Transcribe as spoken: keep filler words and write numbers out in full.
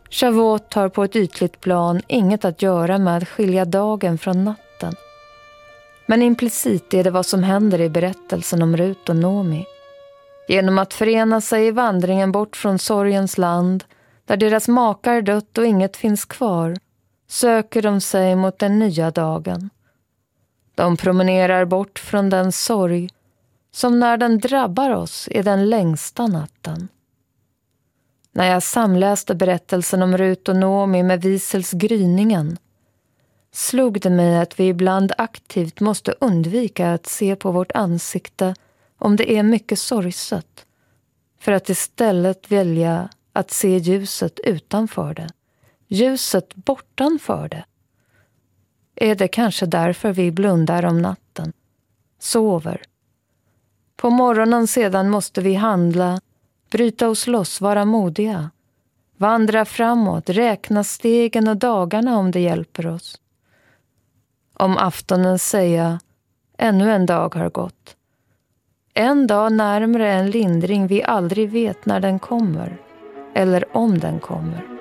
Shavuot har på ett ytligt plan inget att göra med att skilja dagen från natten. Men implicit är det vad som händer i berättelsen om Rut och Nomi. Genom att förena sig i vandringen bort från sorgens land, där deras makar dött och inget finns kvar, söker de sig mot den nya dagen. De promenerar bort från den sorg som när den drabbar oss är den längsta natten. När jag samläste berättelsen om Rut och Nomi med Visels gryningen slog det mig att vi ibland aktivt måste undvika att se på vårt ansikte om det är mycket sorgset, för att istället välja att se ljuset utanför det, ljuset bortanför det. Är det kanske därför vi blundar om natten, sover? På morgonen sedan måste vi handla, bryta oss loss, vara modiga, vandra framåt, räkna stegen och dagarna om det hjälper oss. Om aftonen säga, ännu en dag har gått. En dag närmare en lindring vi aldrig vet när den kommer, eller om den kommer.